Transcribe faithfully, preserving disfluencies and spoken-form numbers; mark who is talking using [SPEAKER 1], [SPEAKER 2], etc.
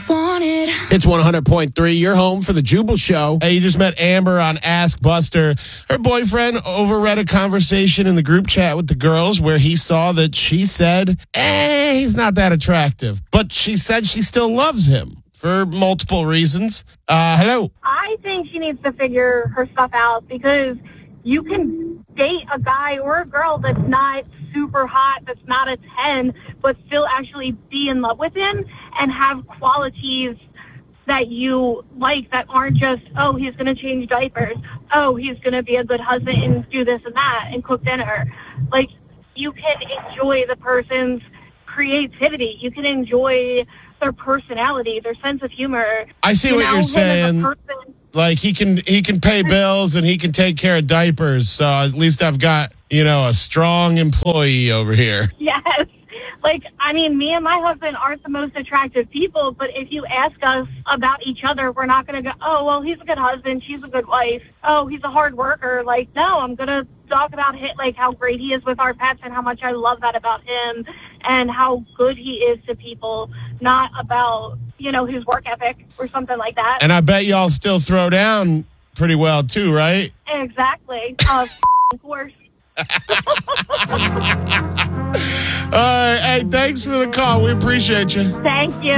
[SPEAKER 1] wanted.
[SPEAKER 2] It's one hundred point three, your home for the Jubal Show. Hey, you just met Amber on Ask Buster. Her boyfriend overread a conversation in the group chat with the girls where he saw that she said, eh, he's not that attractive. But she said she still loves him for multiple reasons. Uh, hello.
[SPEAKER 3] I think she needs to figure her stuff out because you can date a guy or a girl that's not super hot, that's not a ten, but still actually be in love with him and have qualities that you like that aren't just, oh, he's going to change diapers. Oh, he's going to be a good husband and do this and that and cook dinner. Like, you can enjoy the person's creativity. You can enjoy their personality, their sense of humor.
[SPEAKER 2] I see
[SPEAKER 3] you
[SPEAKER 2] what
[SPEAKER 3] know,
[SPEAKER 2] you're saying.
[SPEAKER 3] person.
[SPEAKER 2] Like, he can he can pay bills and he can take care of diapers. So at least I've got, you know, a strong employee over here.
[SPEAKER 3] Yes. Like, I mean, me and my husband aren't the most attractive people, but if you ask us about each other, we're not going to go, oh, well, he's a good husband, she's a good wife. Oh, he's a hard worker. Like, no, I'm going to talk about it, like how great he is with our pets and how much I love that about him and how good he is to people, not about, you know, his work ethic or something like that.
[SPEAKER 2] And I bet y'all still throw down pretty well, too, right?
[SPEAKER 3] Exactly. Uh, of course.
[SPEAKER 2] All right. Hey, thanks for the call. We appreciate you.
[SPEAKER 3] Thank you.